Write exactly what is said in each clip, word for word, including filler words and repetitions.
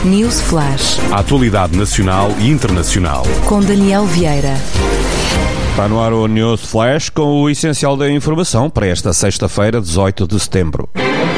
News Flash. A atualidade nacional e internacional. Com Daniel Vieira. Está no ar o News Flash com o essencial da informação para esta sexta-feira, dezoito de setembro.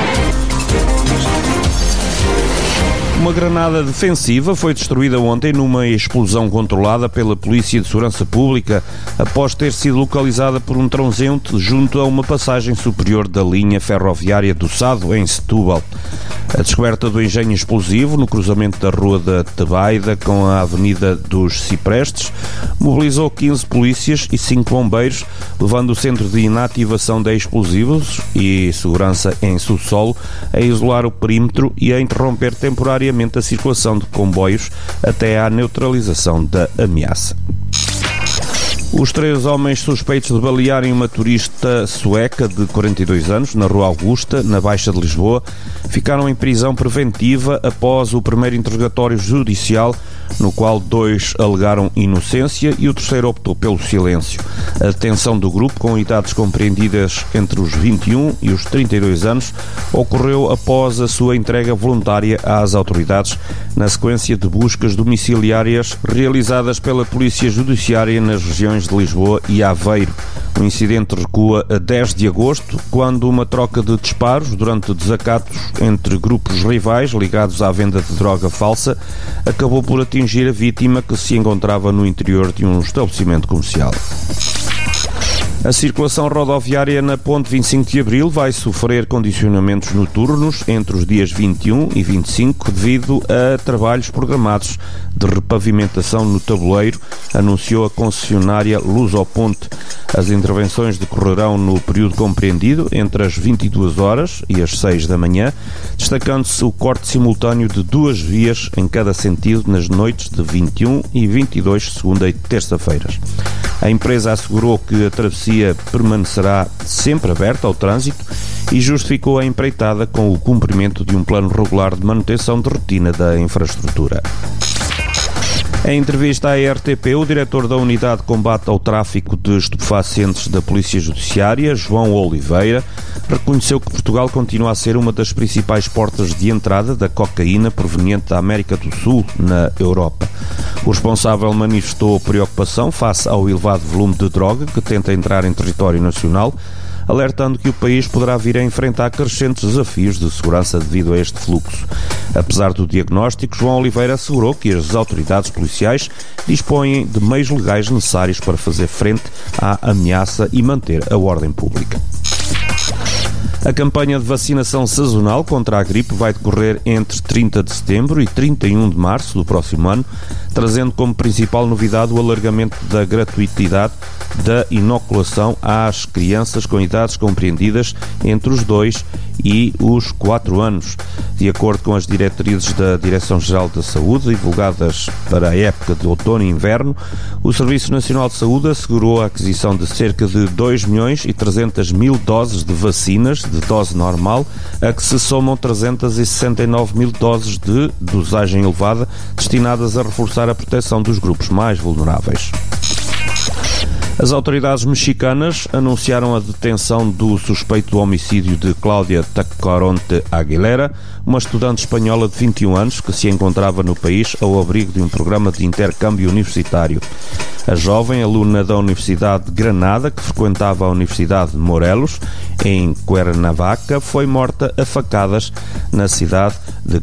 Uma granada defensiva foi destruída ontem numa explosão controlada pela Polícia de Segurança Pública após ter sido localizada por um transente junto a uma passagem superior da linha ferroviária do Sado, em Setúbal. A descoberta do engenho explosivo no cruzamento da Rua da Tebaida com a Avenida dos Ciprestes mobilizou quinze polícias e cinco bombeiros, levando o Centro de Inativação de Explosivos e Segurança em Subsolo a isolar o perímetro e a interromper temporariamente a circulação de comboios até à neutralização da ameaça. Os três homens suspeitos de balearem uma turista sueca de quarenta e dois anos na Rua Augusta, na Baixa de Lisboa, ficaram em prisão preventiva após o primeiro interrogatório judicial, no qual dois alegaram inocência e o terceiro optou pelo silêncio. A detenção do grupo, com idades compreendidas entre os vinte e um e os trinta e dois anos, ocorreu após a sua entrega voluntária às autoridades, na sequência de buscas domiciliárias realizadas pela Polícia Judiciária nas regiões de Lisboa e Aveiro. O incidente recua a dez de agosto, quando uma troca de disparos durante desacatos entre grupos rivais ligados à venda de droga falsa acabou por atingir a vítima, que se encontrava no interior de um estabelecimento comercial. A circulação rodoviária na Ponte vinte e cinco de Abril vai sofrer condicionamentos noturnos entre os dias vinte e um e vinte e cinco devido a trabalhos programados de repavimentação no tabuleiro, anunciou a concessionária Lusoponte. As intervenções decorrerão no período compreendido entre as vinte e duas horas e as seis da manhã, destacando-se o corte simultâneo de duas vias em cada sentido nas noites de vinte e um e vinte e dois, segunda e terça-feiras. A empresa assegurou que a travessia permanecerá sempre aberta ao trânsito e justificou a empreitada com o cumprimento de um plano regular de manutenção de rotina da infraestrutura. Em entrevista à R T P, o diretor da Unidade de Combate ao Tráfico de Estupefacientes da Polícia Judiciária, João Oliveira, reconheceu que Portugal continua a ser uma das principais portas de entrada da cocaína proveniente da América do Sul na Europa. O responsável manifestou preocupação face ao elevado volume de droga que tenta entrar em território nacional, alertando que o país poderá vir a enfrentar crescentes desafios de segurança devido a este fluxo. Apesar do diagnóstico, João Oliveira assegurou que as autoridades policiais dispõem de meios legais necessários para fazer frente à ameaça e manter a ordem pública. A campanha de vacinação sazonal contra a gripe vai decorrer entre trinta de setembro e trinta e um de março do próximo ano, trazendo como principal novidade o alargamento da gratuitidade da inoculação às crianças com idades compreendidas entre os dois e os quatro anos. De acordo com as diretrizes da Direção-Geral da Saúde, divulgadas para a época de outono e inverno, o Serviço Nacional de Saúde assegurou a aquisição de cerca de dois milhões e trezentas mil doses de vacinas de dose normal, a que se somam trezentas e sessenta e nove mil doses de dosagem elevada, destinadas a reforçar a proteção dos grupos mais vulneráveis. As autoridades mexicanas anunciaram a detenção do suspeito do homicídio de Cláudia Tacoronte Aguilera, uma estudante espanhola de vinte e um anos que se encontrava no país ao abrigo de um programa de intercâmbio universitário. A jovem, aluna da Universidade de Granada, que frequentava a Universidade de Morelos, em Cuernavaca, foi morta a facadas na cidade de